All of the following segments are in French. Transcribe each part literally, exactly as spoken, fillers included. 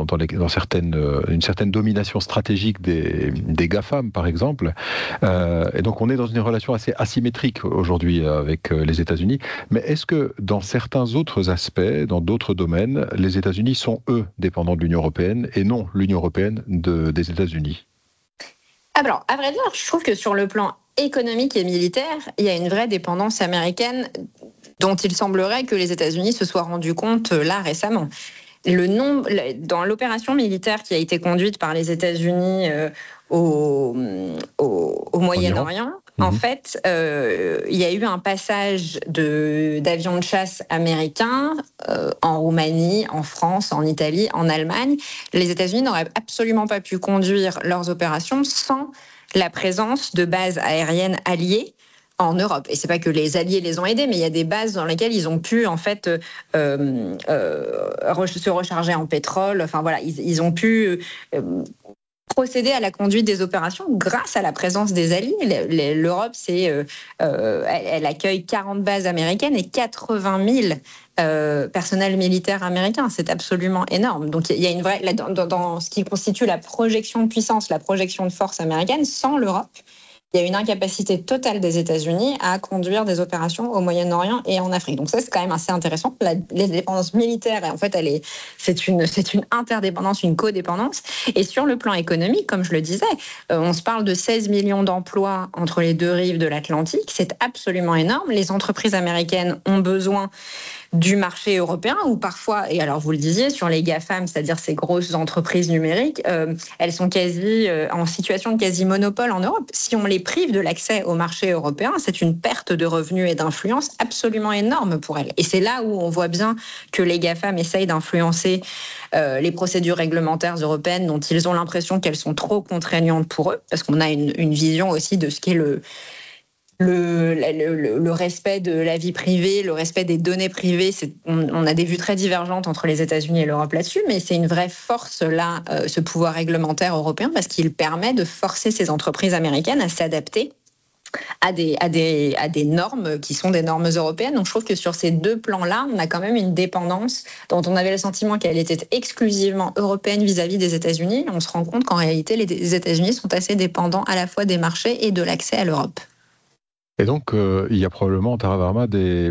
dans, dans, les, dans certaines, une certaine domination stratégique des, des GAFAM, par exemple. Euh, et donc, on est dans une relation assez asymétrique aujourd'hui avec les États-Unis. Mais est-ce que dans certains autres aspects, dans d'autres domaines, les États-Unis sont, eux, dépendants de l'Union européenne et non l'Union européenne de, des États-Unis ? Alors, à vrai dire, je trouve que sur le plan économique et militaire, il y a une vraie dépendance américaine dont il semblerait que les États-Unis se soient rendus compte là récemment. Le nombre, dans l'opération militaire qui a été conduite par les États-Unis euh, au, au, au Moyen-Orient, mmh. en fait, euh, il y a eu un passage de, d'avions de chasse américains euh, en Roumanie, en France, en Italie, en Allemagne. Les États-Unis n'auraient absolument pas pu conduire leurs opérations sans la présence de bases aériennes alliées en Europe. Et c'est pas que les alliés les ont aidés, mais il y a des bases dans lesquelles ils ont pu en fait euh, euh, se recharger en pétrole. Enfin voilà, ils, ils ont pu euh, procéder à la conduite des opérations grâce à la présence des alliés. L'Europe, c'est, euh, euh, elle, elle accueille quarante bases américaines et quatre-vingt mille euh, personnels militaires américains. C'est absolument énorme. Donc il y a une vraie dans, dans, dans ce qui constitue la projection de puissance, la projection de force américaine, sans l'Europe, il y a une incapacité totale des États-Unis à conduire des opérations au Moyen-Orient et en Afrique. Donc ça, c'est quand même assez intéressant. La, les dépendances militaires, en fait, elle est, c'est une, c'est une interdépendance, une codépendance. Et sur le plan économique, comme je le disais, euh, on se parle de seize millions d'emplois entre les deux rives de l'Atlantique. C'est absolument énorme. Les entreprises américaines ont besoin du marché européen, ou parfois, et alors vous le disiez, sur les GAFAM, c'est-à-dire ces grosses entreprises numériques, euh, elles sont quasi euh, en situation de quasi-monopole en Europe. Si on les prive de l'accès au marché européen, c'est une perte de revenus et d'influence absolument énorme pour elles. Et c'est là où on voit bien que les GAFAM essayent d'influencer euh, les procédures réglementaires européennes dont ils ont l'impression qu'elles sont trop contraignantes pour eux, parce qu'on a une, une vision aussi de ce qu'est le Le, le, le respect de la vie privée, le respect des données privées, c'est, on, on a des vues très divergentes entre les États-Unis et l'Europe là-dessus, mais c'est une vraie force là, euh, ce pouvoir réglementaire européen, parce qu'il permet de forcer ces entreprises américaines à s'adapter à des, à des, à des normes qui sont des normes européennes. Donc je trouve que sur ces deux plans-là, on a quand même une dépendance dont on avait le sentiment qu'elle était exclusivement européenne vis-à-vis des États-Unis. On se rend compte qu'en réalité, les États-Unis sont assez dépendants à la fois des marchés et de l'accès à l'Europe. Et donc, euh, il y a probablement, Tara Varma, des,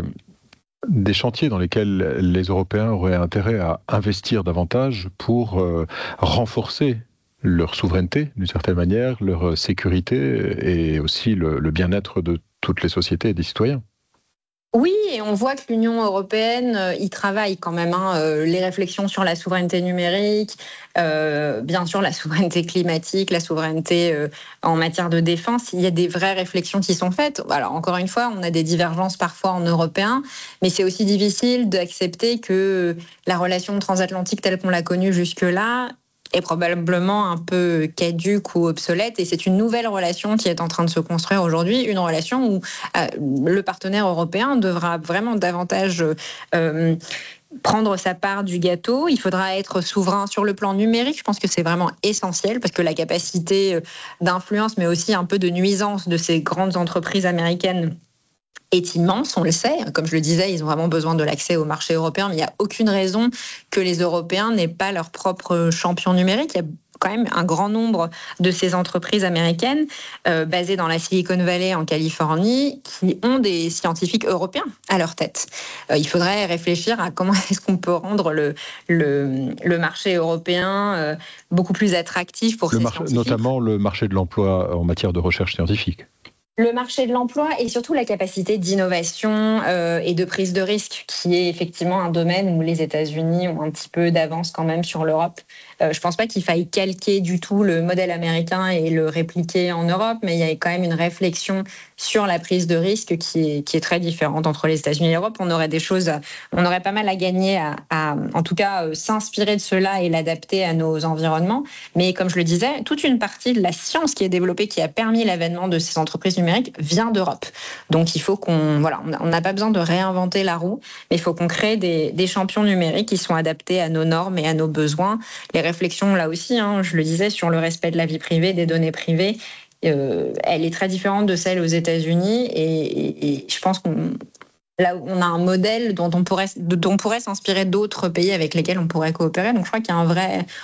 des chantiers dans lesquels les Européens auraient intérêt à investir davantage pour euh, renforcer leur souveraineté, d'une certaine manière, leur sécurité et aussi le, le bien-être de toutes les sociétés et des citoyens. Oui, et on voit que l'Union européenne euh, y travaille quand même. Hein, euh, les réflexions sur la souveraineté numérique, euh, bien sûr la souveraineté climatique, la souveraineté euh, en matière de défense. Il y a des vraies réflexions qui sont faites. Alors encore une fois, on a des divergences parfois en européen, mais c'est aussi difficile d'accepter que la relation transatlantique telle qu'on l'a connue jusque-là est probablement un peu caduque ou obsolète, et c'est une nouvelle relation qui est en train de se construire aujourd'hui, une relation où euh, le partenaire européen devra vraiment davantage euh, prendre sa part du gâteau. Il faudra être souverain sur le plan numérique. Je pense que c'est vraiment essentiel, parce que la capacité d'influence, mais aussi un peu de nuisance de ces grandes entreprises américaines est immense, on le sait. Comme je le disais, ils ont vraiment besoin de l'accès au marché européen, mais il n'y a aucune raison que les Européens n'aient pas leur propre champion numérique. Il y a quand même un grand nombre de ces entreprises américaines euh, basées dans la Silicon Valley en Californie qui ont des scientifiques européens à leur tête. Euh, il faudrait réfléchir à comment est-ce qu'on peut rendre le, le, le marché européen euh, beaucoup plus attractif pour le ces marché, scientifiques. Notamment le marché de l'emploi en matière de recherche scientifique. Le marché de l'emploi et surtout la capacité d'innovation euh, et de prise de risque, qui est effectivement un domaine où les États-Unis ont un petit peu d'avance quand même sur l'Europe. Euh, je ne pense pas qu'il faille calquer du tout le modèle américain et le répliquer en Europe, mais il y a quand même une réflexion sur la prise de risque qui est, qui est très différente entre les États-Unis et l'Europe. On aurait des choses, on aurait pas mal à gagner à, à en tout cas, euh, s'inspirer de cela et l'adapter à nos environnements. Mais comme je le disais, toute une partie de la science qui est développée, qui a permis l'avènement de ces entreprises numérique vient d'Europe. Donc il faut qu'on, voilà, on n'a pas besoin de réinventer la roue, mais il faut qu'on crée des, des champions numériques qui sont adaptés à nos normes et à nos besoins. Les réflexions là aussi, hein, je le disais, sur le respect de la vie privée, des données privées, euh, elle est très différente de celle aux États-Unis, et, et, et je pense qu'on là, on a un modèle dont on pourrait, dont on pourrait s'inspirer d'autres pays avec lesquels on pourrait coopérer. Donc je crois qu'il y a un vrai